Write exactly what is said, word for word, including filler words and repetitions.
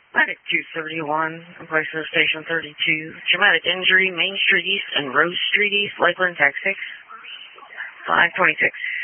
Medic two thirty-one, place of Station thirty-two. Traumatic injury, Main Street East and Rose Street East, Lakeland, Tech six. five twenty-six.